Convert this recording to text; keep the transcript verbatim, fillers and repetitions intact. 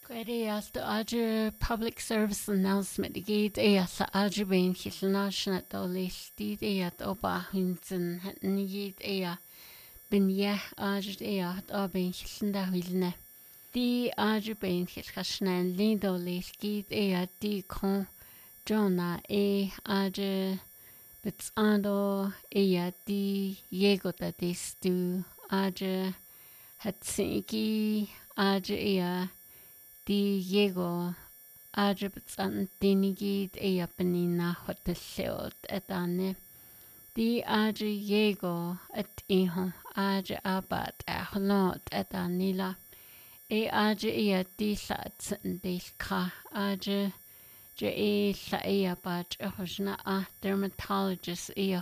Gwirias do Adra public service announcement i gyd eas a Adra bein chilnashna do leisdid ead o bahunzen hyn i gyd ea bin ie Adra ea o bein chilnda hwylne. Di Adra bein chilchashna'n lyn do leisgyd ea di con Jona e Adra bits ando ea di yego da destu Adra hatsigi Adra ea di yego Adribts an dinigid ea benina hotellod edane. Di adri yego et iho adri abad a holod edanila. E adri ea di saad ka adri je e sa ea bad a hosna a dermatologist ea